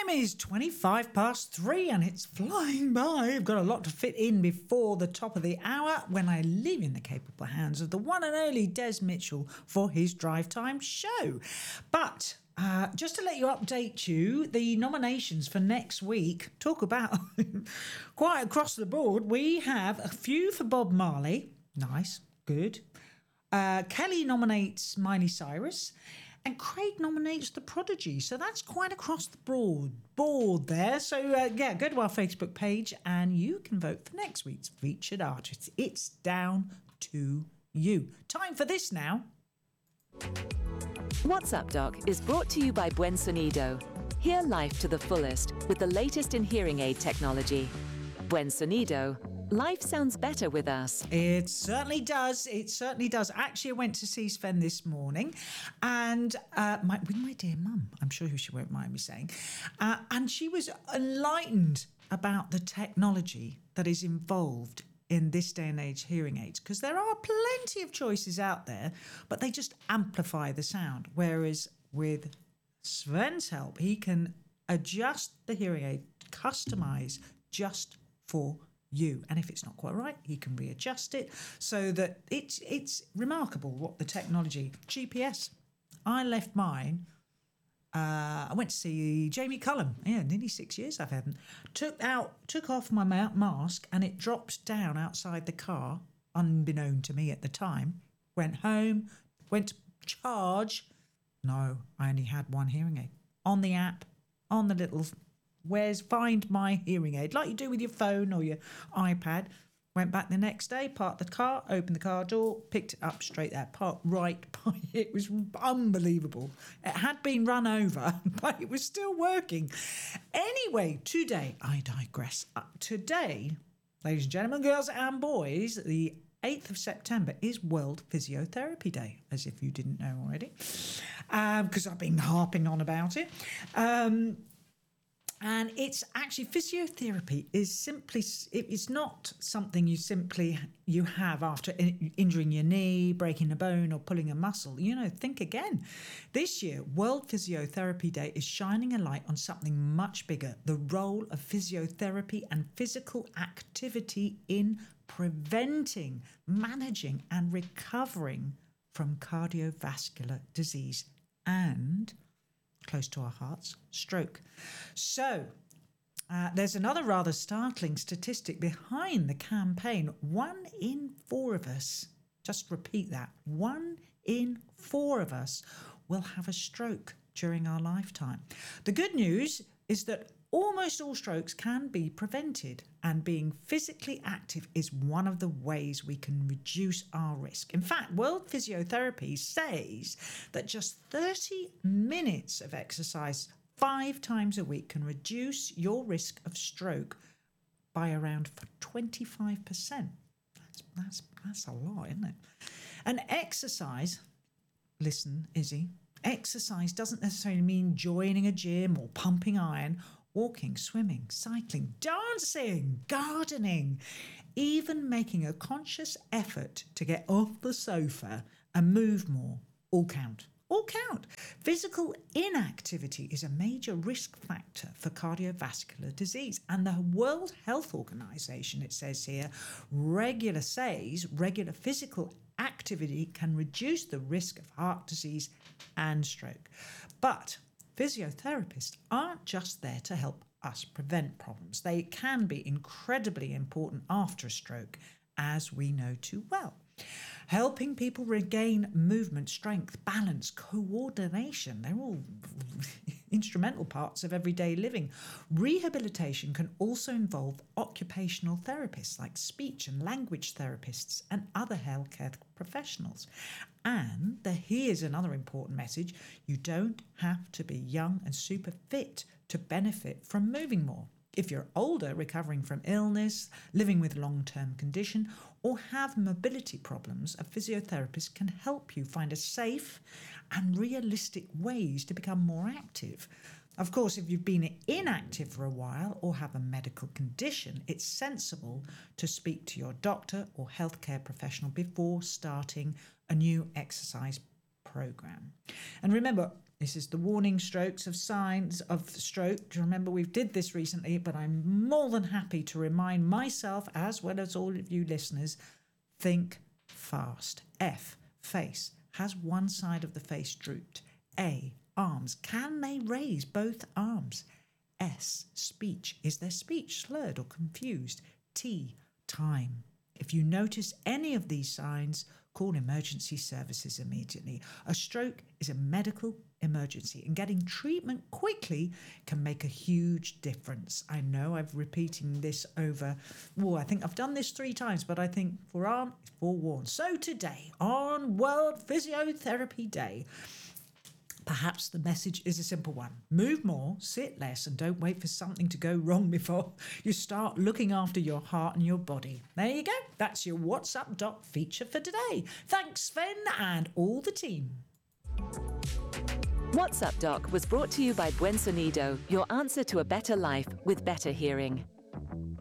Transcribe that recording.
time is 3:25 and it's flying by. I've got a lot to fit in before the top of the hour when I leave in the capable hands of the one and only Des Mitchell for his Drive Time show. But just to let you update you, the nominations for next week, talk about quite across the board. We have a few for Bob Marley. Nice, good. Kelly nominates Miley Cyrus. And Craig nominates The Prodigy. So that's quite across the board there. So, go to our Facebook page and you can vote for next week's featured artist. It's down to you. Time for this now. What's Up, Doc is brought to you by Buen Sonido. Hear life to the fullest with the latest in hearing aid technology. Buen Sonido. Life sounds better with us. It certainly does. It certainly does. Actually, I went to see Sven this morning and with my dear mum, I'm sure she won't mind me saying, and she was enlightened about the technology that is involved in this day and age hearing aids, because there are plenty of choices out there, but they just amplify the sound. Whereas with Sven's help, he can adjust the hearing aid, customize just for you, and if it's not quite right, he can readjust it so that it's remarkable what the technology. GPS, I left mine. I went to see Jamie Cullum. Yeah, nearly 6 years I've had them. Took off my mask, and it dropped down outside the car, unbeknown to me at the time. Went home, went to charge. No, I only had one hearing aid on the app, on the little. Where's Find My Hearing Aid, like you do with your phone or your iPad. Went back the next day, parked the car, opened the car door, picked it up straight there, parked right by it. It was unbelievable. It had been run over, but it was still working. Anyway, today, I digress. Today, ladies and gentlemen, girls and boys, the 8th of September is World Physiotherapy Day, as if you didn't know already, because I've been harping on about it. And it's actually, physiotherapy is simply, it's not something you have after injuring your knee, breaking a bone or pulling a muscle. Think again. This year, World Physiotherapy Day is shining a light on something much bigger, the role of physiotherapy and physical activity in preventing, managing and recovering from cardiovascular disease and, close to our hearts, stroke. So there's another rather startling statistic behind the campaign. 1 in 4 of us, just repeat that, 1 in 4 of us will have a stroke during our lifetime. The good news is that almost all strokes can be prevented, and being physically active is one of the ways we can reduce our risk. In fact, World Physiotherapy says that just 30 minutes of exercise 5 times a week can reduce your risk of stroke by around 25%. That's a lot, isn't it? And exercise, listen, Izzy, exercise doesn't necessarily mean joining a gym or pumping iron. Walking, swimming, cycling, dancing, gardening, even making a conscious effort to get off the sofa and move more, all count. All count. Physical inactivity is a major risk factor for cardiovascular disease. And the World Health Organization, it says here, regular physical activity can reduce the risk of heart disease and stroke. But physiotherapists aren't just there to help us prevent problems. They can be incredibly important after a stroke, as we know too well. Helping people regain movement, strength, balance, coordination. They're all instrumental parts of everyday living. Rehabilitation can also involve occupational therapists like speech and language therapists and other healthcare professionals. And here's another important message. You don't have to be young and super fit to benefit from moving more. If you're older, recovering from illness, living with long-term condition, or have mobility problems, a physiotherapist can help you find a safe and realistic ways to become more active. Of course, if you've been inactive for a while or have a medical condition, it's sensible to speak to your doctor or healthcare professional before starting a new exercise program. And remember, This is the warning strokes of signs of stroke. Do you remember we did this recently, but I'm more than happy to remind myself, as well as all of you listeners, think fast. F, face. Has one side of the face drooped? A, arms. Can they raise both arms? S, speech. Is their speech slurred or confused? T, time. If you notice any of these signs, call emergency services immediately. A stroke is a medical emergency, and getting treatment quickly can make a huge difference. I know I've repeating this over, I think I've done this 3 times, but I think forearm is forewarned. So today, on World Physiotherapy Day, perhaps the message is a simple one. Move more, sit less, and don't wait for something to go wrong before you start looking after your heart and your body. There you go. That's your What's Up Doc feature for today. Thanks, Sven, and all the team. What's Up Doc was brought to you by Buen Sonido, your answer to a better life with better hearing.